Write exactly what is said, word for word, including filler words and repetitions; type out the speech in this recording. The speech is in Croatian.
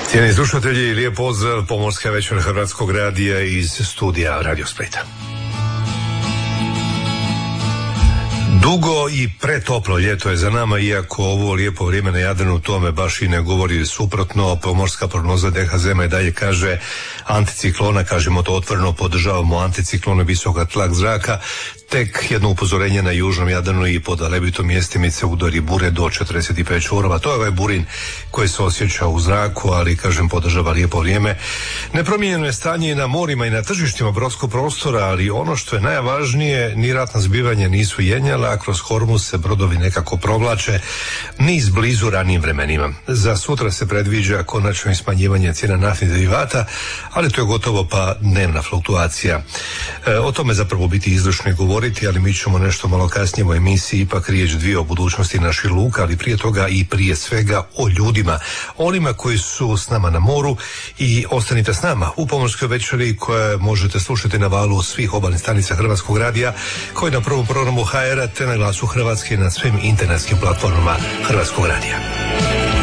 Cijeni slušatelji, lijep pozdrav, pomorska večer Hrvatskog radija iz studija Radio Splita. Dugo i pretoplo ljeto je za nama, iako ovo lijepo vrijeme na Jadranu tome baš i ne govori suprotno. Pomorska prognoza D H Z M i dalje kaže anticiklona, kažemo to otvoreno, podržavamo anticiklone visoka tlak zraka. Tek jedno upozorenje na južnom Jadranu i pod Alebitom mjestimice udari bure do četrdeset pet čvorova. To je ovaj burin koji se osjeća u zraku, ali kažem podržava lijepo vrijeme. Nepromijenjeno je stanje i na morima i na tržištima brodskog prostora, ali ono što je najvažnije, ni ratna zbivanja nisu jenjala, a kroz Hormuz se brodovi nekako provlače niz blizu ranijim vremenima. Za sutra se predviđa konačno smanjivanje cijena naftnih derivata, ali to je gotovo pa dnevna fluktuacija. E, o tome zapravo biti izvršno i govoriti, ali mi ćemo nešto malo kasnije u emisiji ipak riječ dvije o budućnosti naših luka, ali prije toga i prije svega o ljudima, onima koji su s nama na moru. I ostanite s nama u pomorskoj večeri koje možete slušati na valu svih obalnih stanica Hrvatskog radija, koji na prvom programu H R-a te na Glasu Hrvatske i na svim internetskim platformama Hrvatskog radija.